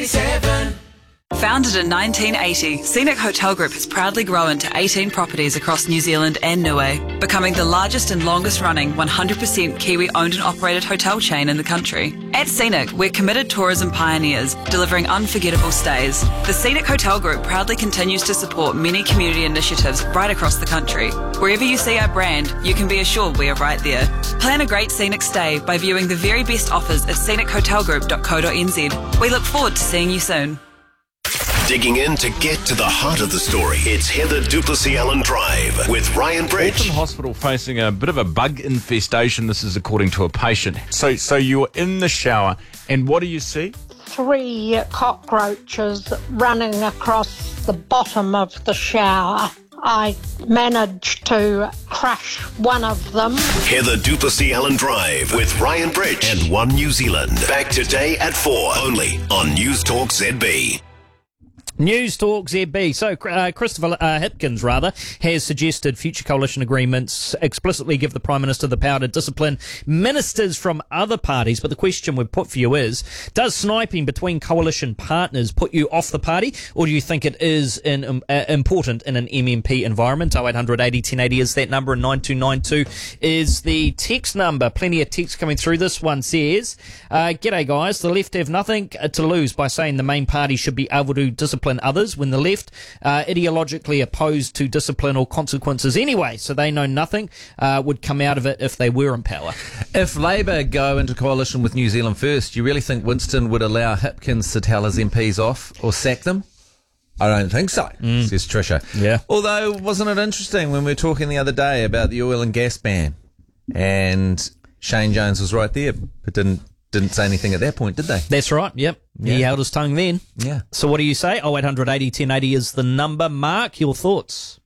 97. Founded in 1980, Scenic Hotel Group has proudly grown to 18 properties across New Zealand and Niue, becoming the largest and longest running 100% Kiwi owned and operated hotel chain in the country. At Scenic, we're committed tourism pioneers, delivering unforgettable stays. The Scenic Hotel Group proudly continues to support many community initiatives right across the country. Wherever you see our brand, you can be assured we are right there. Plan a great scenic stay by viewing the very best offers at scenichotelgroup.co.nz. We look forward to seeing you soon. Digging in to get to the heart of the story. It's Heather Duplessis-Allen Drive with Ryan Bridge. Auckland Hospital facing a bit of a bug infestation. This is according to a patient. So you're in the shower, and what do you see? 3 cockroaches running across the bottom of the shower. I managed to crush one of them. Heather Duplessis-Allen Drive with Ryan Bridge and One New Zealand. Back today at 4, only on News Talk ZB. News Talk ZB. So Christopher Hipkins, has suggested future coalition agreements explicitly give the Prime Minister the power to discipline ministers from other parties. But the question we've put for you is, does sniping between coalition partners put you off the party, or do you think it is important in an MMP environment? 0800 80 1080 is that number, and 9292 is the text number. Plenty of text coming through. This one says, G'day guys, the left have nothing to lose by saying the main party should be able to discipline others, when the left are ideologically opposed to discipline or consequences anyway, so they know nothing would come out of it if they were in power. If Labour go into coalition with New Zealand First, do you really think Winston would allow Hipkins to tell his MPs off or sack them? I don't think so, says Tricia. Yeah. Although, wasn't it interesting when we were talking the other day about the oil and gas ban, and Shane Jones was right there, but didn't say anything at that point, did they? That's right, yep. Yeah. He held his tongue then. Yeah. So what do you say? 0800 80 1080 is the number. Mark, your thoughts?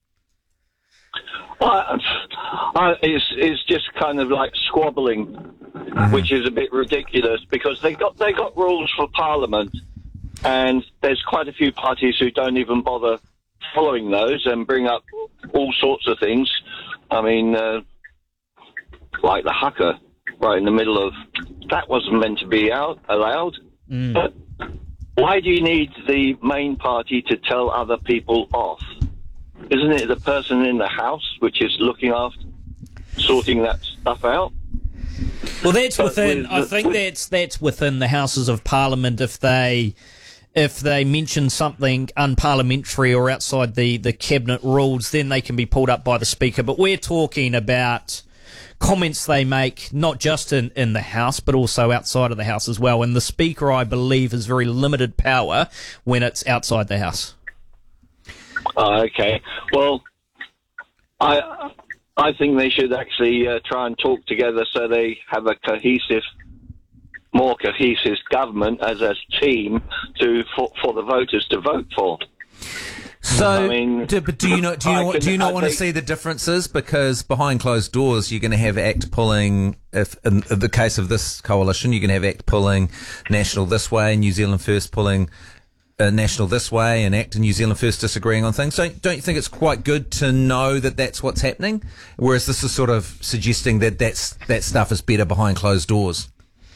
It's just kind of like squabbling, which is a bit ridiculous, because they got rules for Parliament, and there's quite a few parties who don't even bother following those and bring up all sorts of things. I mean, like the haka right in the middle of that wasn't meant to be allowed. But why do you need the main party to tell other people off? Isn't it the person in the House which is looking after sorting that stuff out? Well, that's within. I think that's within the Houses of Parliament. If they mention something unparliamentary or outside the cabinet rules, then they can be pulled up by the Speaker. But we're talking about comments they make not just in the House but also outside of the House as well, and the Speaker, I believe, has very limited power when it's outside the House. Okay, well, I think they should actually try and talk together so they have a more cohesive government as a team for the voters to vote for. So, I mean, do you not want to see the differences? Because behind closed doors, you're going to have ACT pulling, if in the case of this coalition, you're going to have ACT pulling National this way, and New Zealand First pulling National this way, and ACT and New Zealand First disagreeing on things. So don't you think it's quite good to know that that's what's happening? Whereas this is sort of suggesting that stuff is better behind closed doors.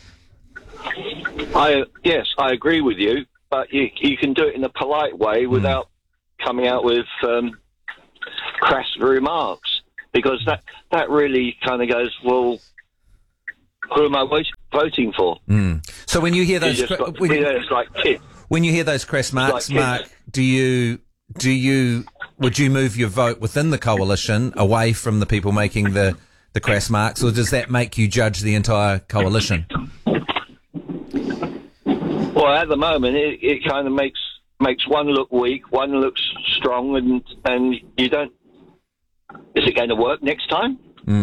Yes, I agree with you, but you can do it in a polite way without coming out with crass remarks, because that really kind of goes, well, who am I voting for? So when you hear those, it's like kids. When you hear those crass marks, like Mark, would you move your vote within the coalition away from the people making the crass marks, or does that make you judge the entire coalition? Well, at the moment, it kind of makes one look weak, one looks strong, and you don't. Is it going to work next time?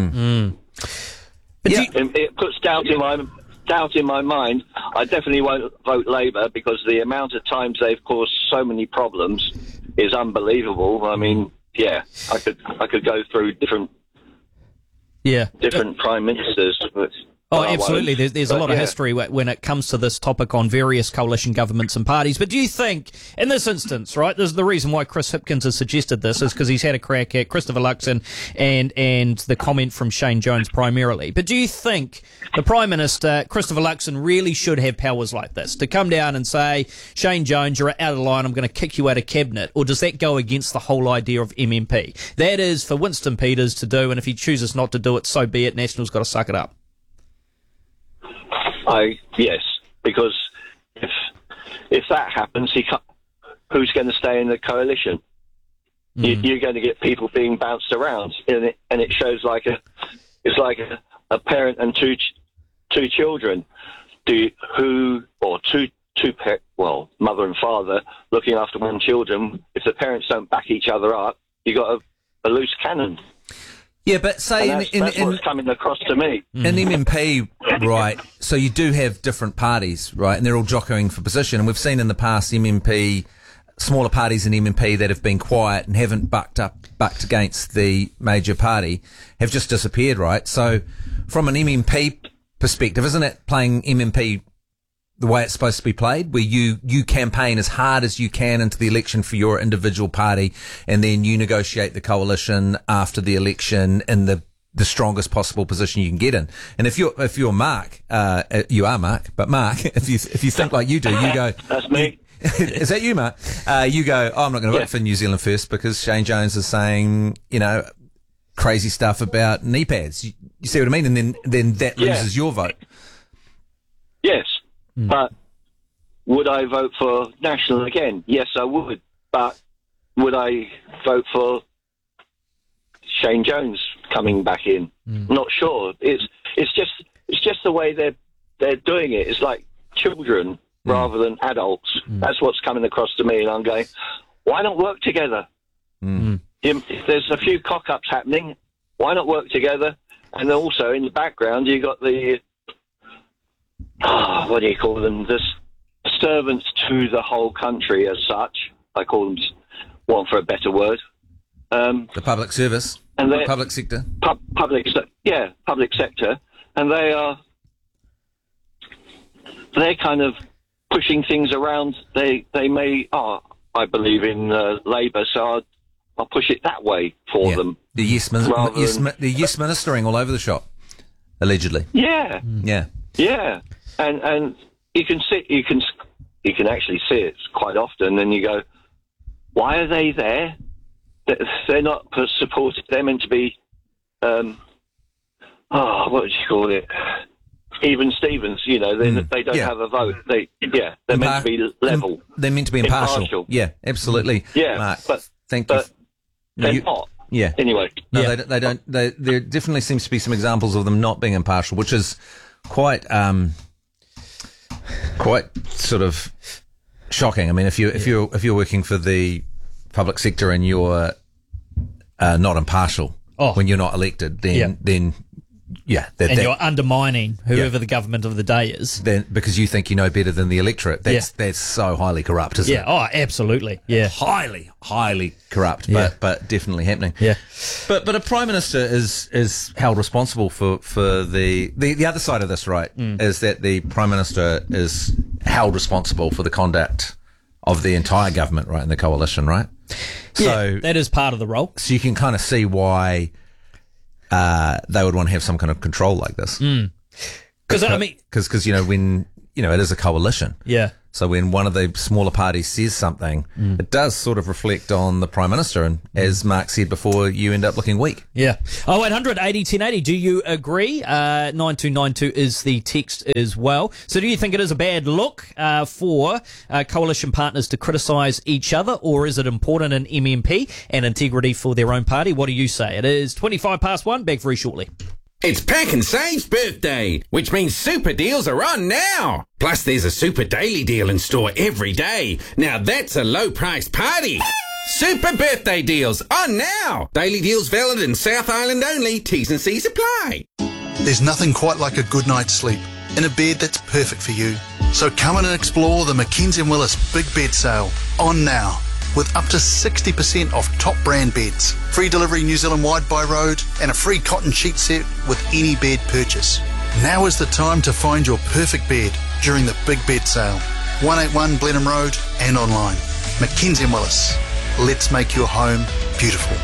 But it puts doubt in my mind. I definitely won't vote Labour, because the amount of times they've caused so many problems is unbelievable. I mean, yeah, I could go through different prime ministers, but Oh, absolutely. There's a lot of history when it comes to this topic on various coalition governments and parties. But do you think, in this instance, right, there's the reason why Chris Hipkins has suggested this is because he's had a crack at Christopher Luxon and the comment from Shane Jones primarily. But do you think the Prime Minister, Christopher Luxon, really should have powers like this to come down and say, Shane Jones, you're out of line, I'm going to kick you out of cabinet? Or does that go against the whole idea of MMP? That is for Winston Peters to do, and if he chooses not to do it, so be it. National's got to suck it up. Yes, because if that happens, who's going to stay in the coalition? You're going to get people being bounced around, and it shows it's like a parent and two children, mother and father looking after one children. If the parents don't back each other up, you got a loose cannon. Yeah, but say that's what's coming across to me. In MMP, right, so you do have different parties, right, and they're all jockeying for position. And we've seen in the past MMP, smaller parties in MMP that have been quiet and haven't bucked against the major party have just disappeared, right? So from an MMP perspective, isn't it playing MMP the way it's supposed to be played, where you campaign as hard as you can into the election for your individual party, and then you negotiate the coalition after the election in the strongest possible position you can get in? And if you're Mark, you are Mark, but Mark, if you think like you do, you go, that's me. Is that you, Mark? You go, I'm not going to vote for New Zealand First because Shane Jones is saying, crazy stuff about knee pads. You see what I mean? And then that loses your vote. Yes. But would I vote for National again? Yes, I would. But would I vote for Shane Jones coming back in? Not sure. It's just the way they're doing it. It's like children rather than adults. That's what's coming across to me, and I'm going, why not work together? If there's a few cock-ups happening, why not work together? And also in the background, you got the what do you call them? The servants to the whole country as such. I call them, one for a better word. The public service. And the public sector. Public sector. And they're kind of pushing things around. They may, I believe in Labour, so I'll push it that way for them. The yes ministering all over the shop, allegedly. Yeah. Yeah. And you can actually see it quite often, and you go, why are they there? They're not supported. They're meant to be, what would you call it? Even Stevens, they don't have a vote. They're meant to be level. They're meant to be impartial. Yeah, absolutely. Yeah, Mark, but thank you. They're you. Not. Yeah. Anyway. No, they don't. There definitely seems to be some examples of them not being impartial, which is quite sort of shocking. I mean, if you're working for the public sector and you're not impartial when you're not elected, then you're undermining whoever the government of the day is. Then because you think you know better than the electorate. That's so highly corrupt, isn't it? Yeah. Oh, absolutely. Yeah. Highly corrupt, but definitely happening. Yeah. But a Prime Minister is held responsible for the other side of this, right? Is that the Prime Minister is held responsible for the conduct of the entire government, right, in the coalition, right? So that is part of the role. So you can kind of see why they would want to have some kind of control like this. Because when it is a coalition. Yeah. So when one of the smaller parties says something, it does sort of reflect on the Prime Minister, and as Mark said before, you end up looking weak. Yeah. 0800 80 1080. Do you agree? 9292 is the text as well. So do you think it is a bad look for coalition partners to criticise each other, or is it important in MMP and integrity for their own party? What do you say? It is 1:25. Back very shortly. It's Pack and Save's birthday, which means super deals are on now. Plus, there's a super daily deal in store every day. Now that's a low-priced party. Super birthday deals on now. Daily deals valid in South Island only. T's and C's apply. There's nothing quite like a good night's sleep in a bed that's perfect for you. So come in and explore the Mackenzie & Willis Big Bed Sale on now, with up to 60% off top brand beds, free delivery New Zealand wide by road, and a free cotton sheet set with any bed purchase. Now is the time to find your perfect bed during the big bed sale. 181 Blenheim Road and online. Mackenzie & Willis. Let's make your home beautiful.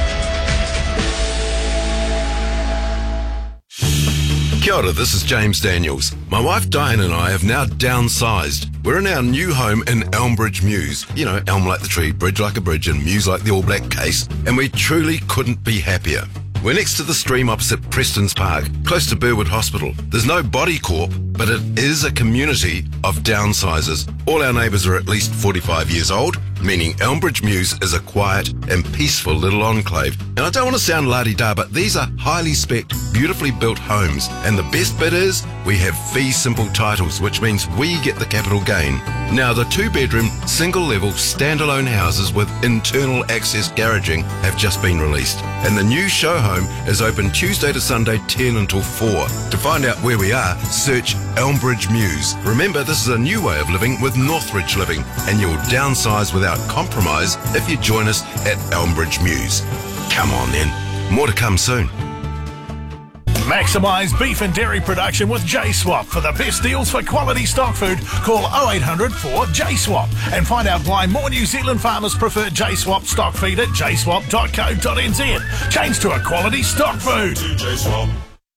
Kia ora, this is James Daniels. My wife Diane and I have now downsized. We're in our new home in Elmbridge Mews. You know, elm like the tree, bridge like a bridge, and mews like the All Black case. And we truly couldn't be happier. We're next to the stream opposite Preston's Park, close to Burwood Hospital. There's no body corp, but it is a community of downsizers. All our neighbours are at least 45 years old, meaning Elmbridge Mews is a quiet and peaceful little enclave. And I don't want to sound la-di-da, but these are highly spec'd, beautifully built homes. And the best bit is, we have fee simple titles, which means we get the capital gain. Now, the 2-bedroom, single-level, standalone houses with internal access garaging have just been released. And the new show home is open Tuesday to Sunday 10 until 4. To find out where we are, search Elmbridge Mews. Remember, this is a new way of living with Northridge Living, and you'll downsize without compromise if you join us at Elmbridge Mews. Come on then, more to come soon. Maximise beef and dairy production with J-Swap. For the best deals for quality stock food, call 0800 4 J-Swap and find out why more New Zealand farmers prefer J-Swap stock feed at jswap.co.nz. Change to a quality stock food. J-Swap.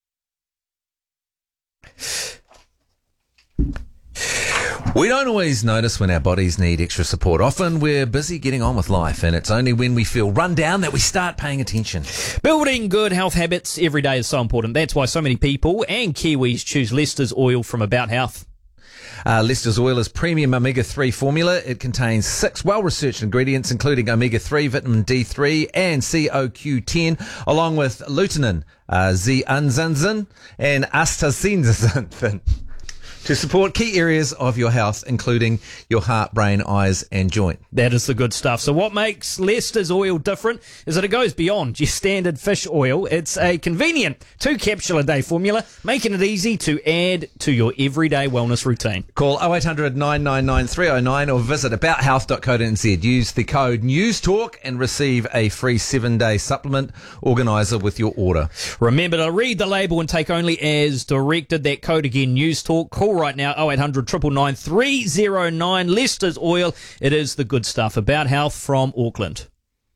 We don't always notice when our bodies need extra support. Often we're busy getting on with life, and it's only when we feel run down that we start paying attention. Building good health habits every day is so important. That's why so many people and Kiwis choose Leicester's Oil from About Health. Leicester's Oil is premium omega-3 formula. It contains 6 well-researched ingredients, including omega-3, vitamin D3, and CoQ10, along with lutein, zeaxanthin, and astaxanthin, to support key areas of your health, including your heart, brain, eyes, and joint. That is the good stuff. So what makes Leicester's Oil different is that it goes beyond your standard fish oil. It's a convenient 2-capsule-a-day formula, making it easy to add to your everyday wellness routine. Call 0800 999 309 or visit abouthealth.co.nz. Use the code NEWSTALK and receive a free 7-day supplement organiser with your order. Remember to read the label and take only as directed. That code again, NEWSTALK. Call right now, 0800 999 309. Leicester's Oil. It is the good stuff. About Health from Auckland.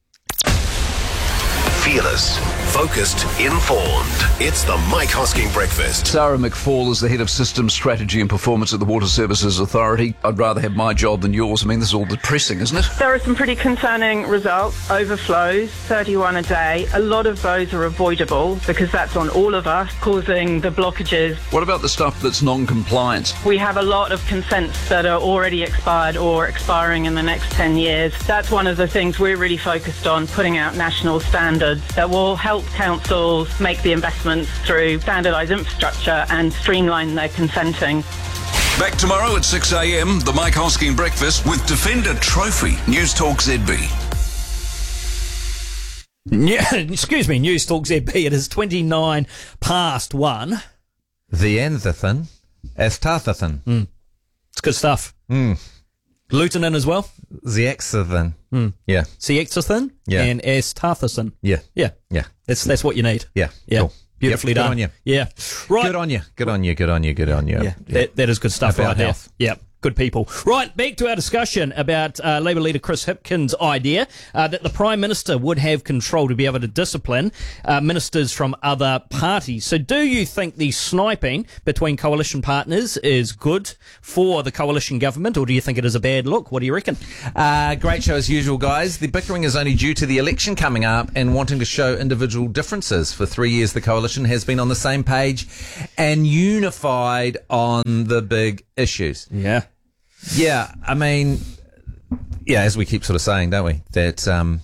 Fearless, focused, informed. It's the Mike Hosking Breakfast. Sarah McFall is the head of systems strategy and performance at the Water Services Authority. I'd rather have my job than yours. I mean, this is all depressing, isn't it? There are some pretty concerning results. Overflows, 31 a day. A lot of those are avoidable because that's on all of us, causing the blockages. What about the stuff that's non-compliant? We have a lot of consents that are already expired or expiring in the next 10 years. That's one of the things we're really focused on, putting out national standards that will help councils make the investments through standardised infrastructure and streamline their consenting. Back tomorrow at 6 a.m, the Mike Hosking Breakfast with Defender Trophy. News Talk ZB. Yeah, excuse me, News Talk ZB. It is 29 past 1. The anthathin, astathathin. It's good stuff. Lutein as well. Zeaxanthin. Yeah. Zeaxanthin. Yeah. And astathathin. Yeah. Yeah. Yeah. That's what you need. Yeah. Yeah. Cool. Beautifully done. Good on you. Yeah. Right. Good on you. Good on you. Good on you. Good on you. Yeah. That is good stuff About right there. health. Yeah. Good people. Right, back to our discussion about Labour leader Chris Hipkins' idea that the Prime Minister would have control to be able to discipline ministers from other parties. So do you think the sniping between coalition partners is good for the coalition government, or do you think it is a bad look? What do you reckon? Great show as usual, guys. The bickering is only due to the election coming up and wanting to show individual differences. For 3 years, the coalition has been on the same page and unified on the big issues. Yeah. Yeah, I mean, as we keep sort of saying, don't we, that,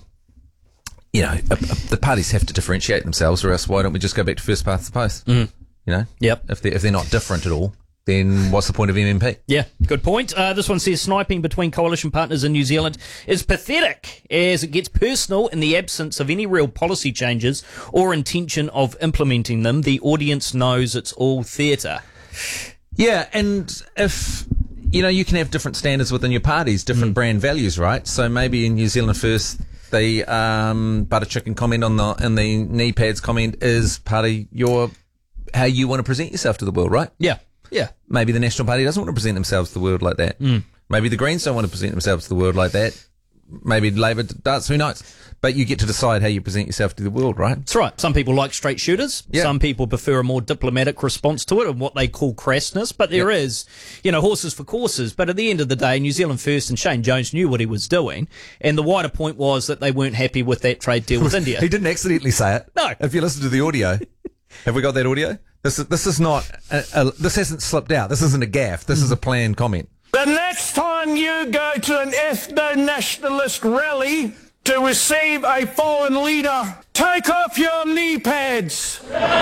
the parties have to differentiate themselves, or else why don't we just go back to first past the post? You know? Yep. If they're not different at all, then what's the point of MMP? Yeah, good point. This one says sniping between coalition partners in New Zealand is pathetic as it gets personal in the absence of any real policy changes or intention of implementing them. The audience knows it's all theatre. Yeah, and if... you can have different standards within your parties, different brand values, right? So maybe in New Zealand First, the butter chicken comment on the knee pads comment is part of your how you want to present yourself to the world, right? Yeah. Yeah. Maybe the National Party doesn't want to present themselves to the world like that. Maybe the Greens don't want to present themselves to the world like that. Maybe Labor does, who knows? But you get to decide how you present yourself to the world, right? That's right. Some people like straight shooters. Yeah. Some people prefer a more diplomatic response to it and what they call crassness. But there is, horses for courses. But at the end of the day, New Zealand First and Shane Jones knew what he was doing. And the wider point was that they weren't happy with that trade deal with India. He didn't accidentally say it. No. If you listen to the audio, have we got that audio? This is not, this hasn't slipped out. This isn't a gaffe. This is a planned comment. The next time you go to an ethno-nationalist rally to receive a foreign leader, take off your knee pads.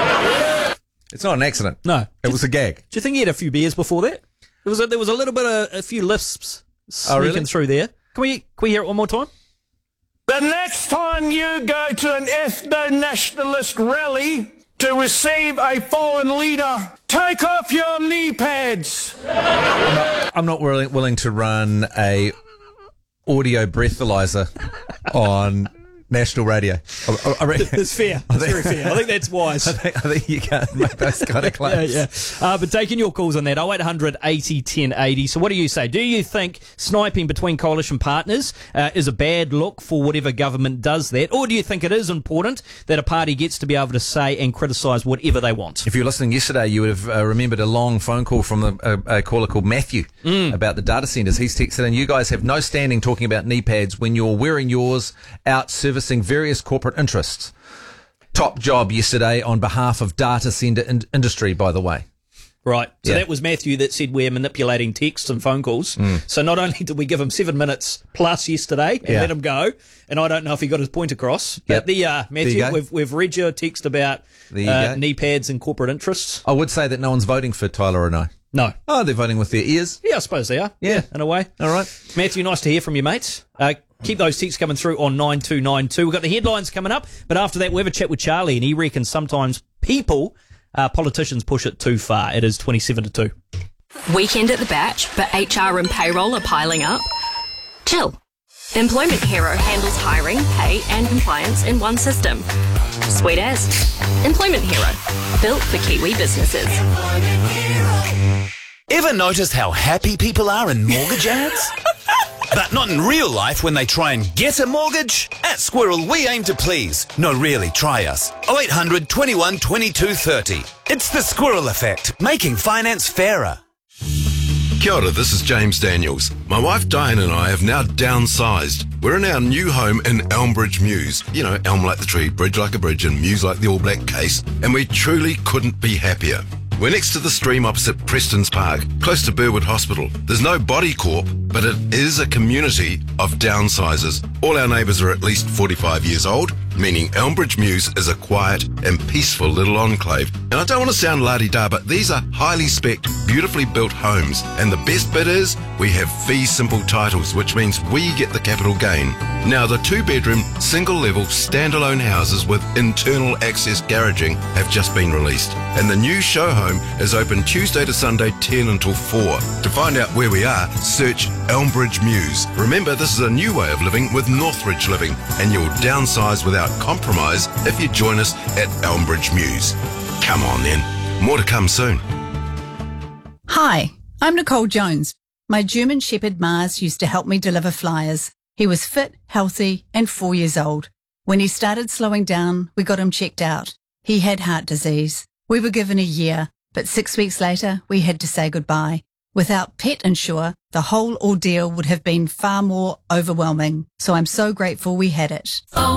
It's not an accident. No. It was a gag. Do you think he had a few beers before that? There was a little bit of a few lisps sneaking through there. Can we hear it one more time? The next time you go to an ethno-nationalist rally to receive a foreign leader, take off your knee pads. I'm not willing to run a audio breathalyzer on national radio. It's fair. It's very fair. I think that's wise. I think you can't make those kind of claims. Yeah. But taking your calls on that, 0800 80 10 80. So what do you say? Do you think sniping between coalition partners is a bad look for whatever government does that? Or do you think it is important that a party gets to be able to say and criticise whatever they want? If you were listening yesterday, you would have remembered a long phone call from a caller called Matthew about the data centres. He's texted in, you guys have no standing talking about knee pads when you're wearing yours out servicing various corporate interests. Top job yesterday on behalf of data centre industry, by the way. Right. So that was Matthew that said we're manipulating texts and phone calls. So not only did we give him 7 minutes plus yesterday and let him go, and I don't know if he got his point across, but Matthew, we've read your text about knee pads and corporate interests. I would say that no one's voting for Tyler and I. No. Oh, they're voting with their ears. Yeah, I suppose they are. Yeah, in a way. All right. Matthew, nice to hear from you, mates. Keep those texts coming through on 9292. We've got the headlines coming up, but after that, we'll have a chat with Charlie, and he reckons sometimes politicians push it too far. It is 27-2. Weekend at the Batch, but HR and payroll are piling up? Chill. Employment Hero handles hiring, pay and compliance in one system. Sweet as. Employment Hero. Built for Kiwi businesses. Ever noticed how happy people are in mortgage ads? But not in real life when they try and get a mortgage? At Squirrel, we aim to please. No, really, try us. 0800 21 22 30. It's the Squirrel Effect, making finance fairer. Kia ora, this is James Daniels. My wife Diane and I have now downsized. We're in our new home in Elmbridge Mews. You know, elm like the tree, bridge like a bridge, and mews like the All Black case. And we truly couldn't be happier. We're next to the stream opposite Preston's Park, close to Burwood Hospital. There's no body corp, but it is a community of downsizers. All our neighbours are at least 45 years old, meaning Elmbridge Mews is a quiet and peaceful little enclave. And I don't want to sound la-di-da, but these are highly spec'd, beautifully built homes. And the best bit is, we have fee simple titles, which means we get the capital gain. Now, the 2-bedroom, single-level, standalone houses with internal access garaging have just been released. And the new show home is open Tuesday to Sunday 10 until 4. To find out where we are, search Elmbridge Mews. Remember, this is a new way of living with Northridge Living, and you'll downsize without compromise if you join us at Elmbridge Mews. Come on then, more to come soon. Hi, I'm Nicole Jones. My German Shepherd Mars used to help me deliver flyers. He was fit, healthy, and 4 years old. When he started slowing down, we got him checked out. He had heart disease. We were given a year, but 6 weeks later, we had to say goodbye. Without Pet Insure, the whole ordeal would have been far more overwhelming. So I'm so grateful we had it.